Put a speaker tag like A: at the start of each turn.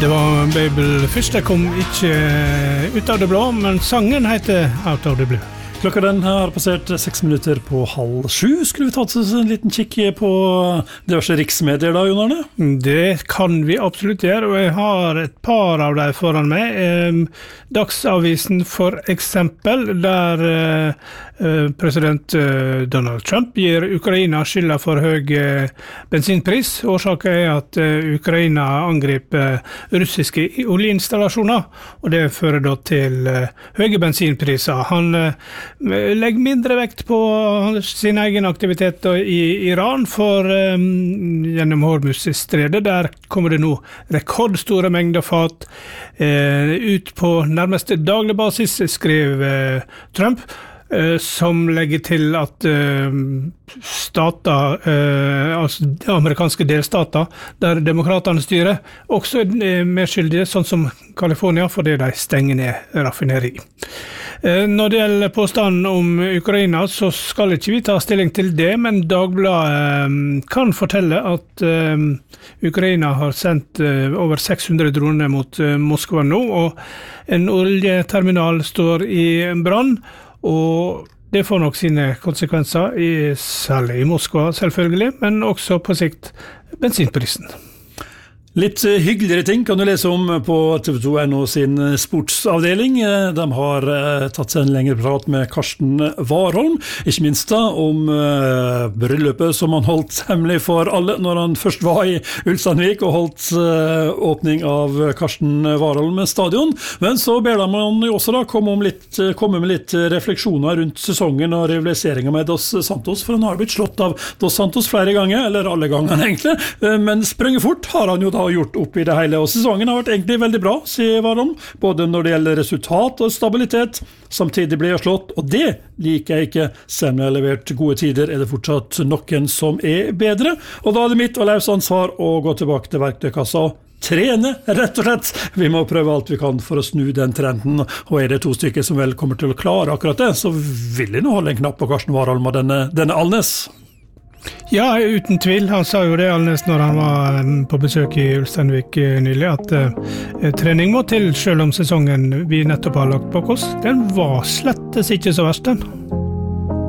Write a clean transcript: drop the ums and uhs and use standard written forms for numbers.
A: Det var Babel først, det kom ikke ut av det blå, men sangen heter Out of the Blue.
B: Klokka den har passert 6 minutter på 6:30. Skulle vi tatt oss en liten kikk på diverse riksmedier da, Jon Arne?
A: Det kan vi absolutt gjøre, og jeg har et par av dem foran meg. Dagsavisen for eksempel, der president Donald Trump gir Ukraina skylda for høy bensinpris. Årsaken er at Ukraina angriper russiske oljeinstallasjoner, og det fører da til høye bensinpriser. Han legger mindre vekt på sin egen aktivitet i Iran, for gjennom Hormuz-stredet, der kommer det nå rekordstore mengder fat ut på nærmeste daglig basis, skriver Trump, som legger til at stater, altså amerikanske delstater, der demokratene styrer, også er medskyldige, sånn som California, fordi de stenger ned raffineri. Når det gjelder påstanden om Ukraina, så skal ikke vi ta stilling til det, men Dagbladet kan fortelle at Ukraina har sendt over 600 droner mot Moskva nå, og en oljeterminal står i brann, og det får nok sine konsekvenser, særlig i Moskva selvfølgelig, men også på sikt bensinprisen.
B: Litt hyggeligere ting kan du lese om på TV2.no sin sportsavdeling. De har tatt seg en lengre prat med Karsten Warholm, ikke minst da om bryllupet som han holdt hemmelig for alle når han først var i Ulsteinvik og holdt åpning av Karsten Warholm stadion. Men så ber de han jo også da komme med litt refleksjoner rundt sesongen og rivaliseringen med Dos Santos, for han har blitt slått av Dos Santos flere ganger, eller alle gangene egentlig, men sprunget fort har han jo da gjort opp i det hele, og sesongen har vært egentlig veldig bra, sier Warholm, både når det gjelder resultat og stabilitet. Samtidig ble jeg slått, og det liker jeg ikke. Selv om jeg har levert gode tider, er det fortsatt noen som er bedre, og da er det mitt og Leifs ansvar å gå tilbake til verktøykassa og trene, rett og slett. Vi må prøve alt vi kan for å snu den trenden, og er det 2 stykker som vel kommer til å klare akkurat det, så vil jeg nå holde en knapp på Karsten Warholm og denne Alnes.
A: Ja, uten tvil. Han sa jo det Alnes når han var på besøk i Ulsteinvik nylig, at trening må til, selv om sesongen vi nettopp har lagt bak oss. Den var slettes ikke så verst, den.